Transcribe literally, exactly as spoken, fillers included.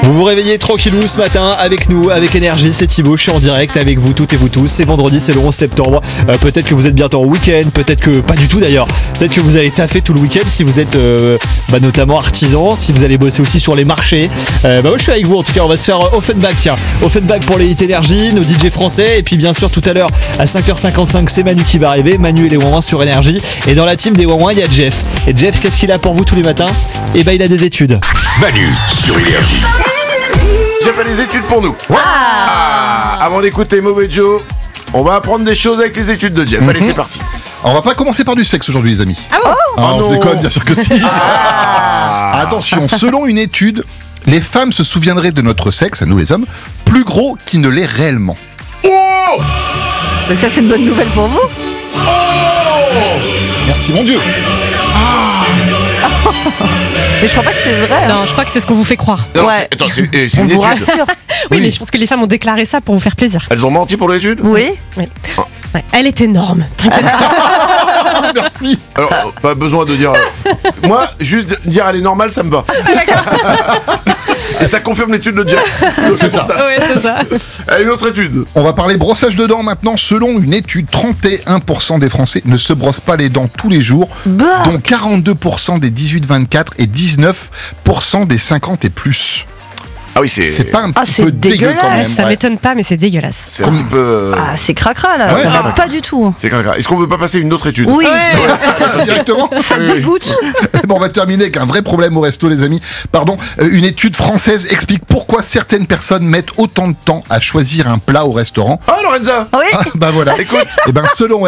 Vous vous réveillez tranquillou ce matin avec nous, avec Énergie, c'est Thibaut, je suis en direct avec vous toutes et vous tous. C'est vendredi, c'est le onze septembre. Euh, peut-être que vous êtes bientôt en week-end, peut-être que pas du tout d'ailleurs. Peut-être que vous allez taffer tout le week-end si vous êtes euh, bah, notamment artisan, si vous allez bosser aussi sur les marchés. Euh, bah moi je suis avec vous en tout cas, on va se faire euh, Offenbach, tiens. Offenbach pour les hits Énergie, nos D J français. Et puis bien sûr tout à l'heure à cinq heures cinquante-cinq, c'est Manu qui va arriver. Manu et les Ouin-Ouin sur Énergie. Et dans la team des Ouin-Ouin, il y a Jeff. Et Jeff, qu'est-ce qu'il a pour vous tous les matins? Et bah il a des études. Manu sur Énergie. J'ai fait les études pour nous. Ah, avant d'écouter Mo et Joe, on va apprendre des choses avec les études de Jeff. Allez, Mhm. c'est parti. Alors, on va pas commencer par du sexe aujourd'hui, les amis. Ah bon? Ah, Oh on non. se déconne, bien sûr que si. Ah. Attention, selon une étude, les femmes se souviendraient de notre sexe, à nous les hommes, plus gros qu'il ne l'est réellement. Oh, Mais ça, c'est une bonne nouvelle pour vous. Merci mon Dieu. Mais je crois pas que c'est vrai. hein. Non, je crois que c'est ce qu'on vous fait croire. non, Ouais. c'est- attends, c'est, eh, c'est On une vous étude. rassure. Oui, mais je pense que les femmes ont déclaré ça pour vous faire plaisir. Elles ont menti pour l'étude. Oui. Ouais. Elle est énorme, t'inquiète pas. Merci. Alors, euh, pas besoin de dire. euh, Moi, juste de dire elle est normale, ça me va. Et ça confirme l'étude de Jeff. Donc, C'est pour ça. Ouais, c'est ça. Allez, une autre étude. On va parler brossage de dents maintenant. Selon une étude, trente et un pour cent des Français ne se brossent pas les dents tous les jours, Bah. dont quarante-deux pour cent des dix-huit vingt-quatre et dix-neuf pour cent des cinquante et plus. Ah oui, c'est. C'est pas un Ah, petit c'est peu dégueu quand dégueulasse. même. Ça ouais. m'étonne pas, mais c'est dégueulasse. C'est un petit peu. euh, Ah, c'est cracra là. Ouais, ça c'est va vrai. pas du tout. C'est grave. Est-ce qu'on veut pas passer une autre étude? Oui. Directement. Ça Oui, oui. dégoûte. Bon, on va terminer avec un vrai problème au resto, les amis. Pardon, euh, une étude française explique pourquoi certaines personnes mettent autant de temps à choisir un plat au restaurant. Ah, Lorenza. Oui. Ah, bah voilà. Écoute. Et ben selon